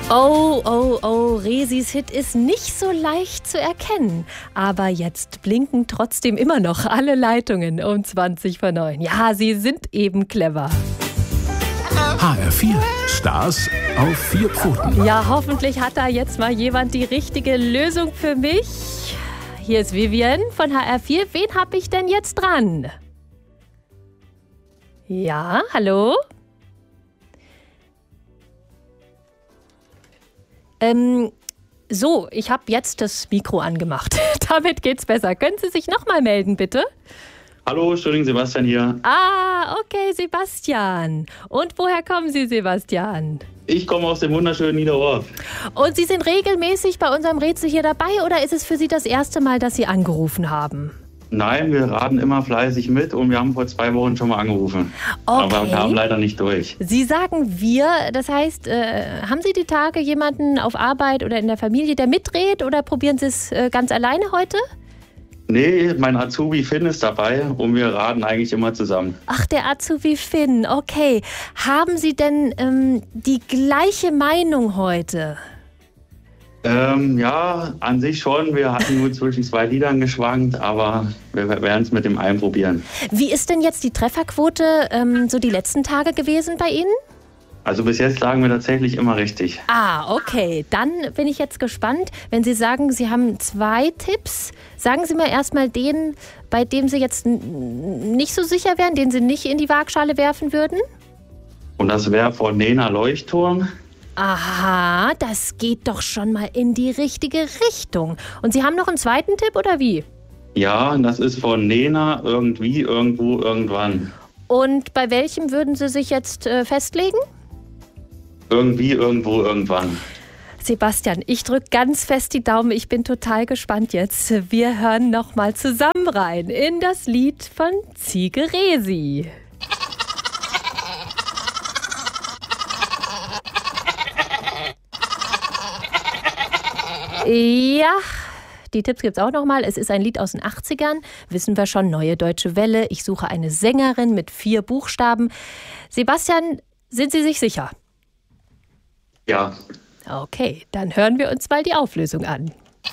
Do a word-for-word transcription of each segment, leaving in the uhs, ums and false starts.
Oh, oh, oh, Resis Hit ist nicht so leicht zu erkennen. Aber jetzt blinken trotzdem immer noch alle Leitungen um zwanzig vor neun. Ja, sie sind eben clever. H R vier. Stars auf vier Pfoten. Ja, hoffentlich hat da jetzt mal jemand die richtige Lösung für mich. Hier ist Vivian von H R vier. Wen habe ich denn jetzt dran? Ja, hallo? Ähm, so, ich habe jetzt das Mikro angemacht. Damit geht's besser. Können Sie sich nochmal melden, bitte? Hallo, Entschuldigung, Sebastian hier. Ah, okay, Sebastian. Und woher kommen Sie, Sebastian? Ich komme aus dem wunderschönen Niederorf. Und Sie sind regelmäßig bei unserem Rätsel hier dabei oder ist es für Sie das erste Mal, dass Sie angerufen haben? Nein, wir raten immer fleißig mit und wir haben vor zwei Wochen schon mal angerufen. Okay. Aber wir kamen leider nicht durch. Sie sagen wir, das heißt, äh, haben Sie die Tage jemanden auf Arbeit oder in der Familie, der mitdreht oder probieren Sie es äh, ganz alleine heute? Nee, mein Azubi Finn ist dabei und wir raten eigentlich immer zusammen. Ach, der Azubi Finn, okay. Haben Sie denn ähm, die gleiche Meinung heute? Ähm, ja, an sich schon. Wir hatten nur zwischen zwei Liedern geschwankt, aber wir werden es mit dem einen probieren. Wie ist denn jetzt die Trefferquote ähm, so die letzten Tage gewesen bei Ihnen? Also bis jetzt lagen wir tatsächlich immer richtig. Ah, okay. Dann bin ich jetzt gespannt. Wenn Sie sagen, Sie haben zwei Tipps, sagen Sie mir erstmal den, bei dem Sie jetzt n- nicht so sicher wären, den Sie nicht in die Waagschale werfen würden? Und das wäre von Nena Leuchtturm. Aha, das geht doch schon mal in die richtige Richtung. Und Sie haben noch einen zweiten Tipp, oder wie? Ja, das ist von Nena irgendwie, irgendwo, irgendwann. Und bei welchem würden Sie sich jetzt äh, festlegen? Irgendwie, irgendwo, irgendwann. Sebastian, ich drücke ganz fest die Daumen. Ich bin total gespannt jetzt. Wir hören noch mal zusammen rein in das Lied von Ziege Resi. Ja, die Tipps gibt es auch noch mal. Es ist ein Lied aus den achtzigern. Wissen wir schon, Neue Deutsche Welle. Ich suche eine Sängerin mit vier Buchstaben. Sebastian, sind Sie sich sicher? Ja. Okay, dann hören wir uns mal die Auflösung an.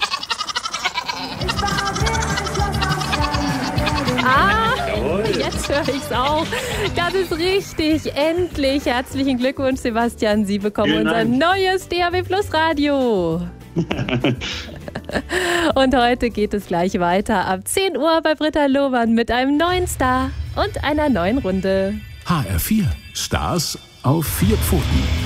Ah, jetzt höre ich es auch. Das ist richtig. Endlich. Herzlichen Glückwunsch, Sebastian. Sie bekommen Vielen unser Dank. neues D A B Plus Radio. Und heute geht es gleich weiter ab zehn Uhr bei Britta Lohmann mit einem neuen Star und einer neuen Runde. H R vier. Stars auf vier Pfoten.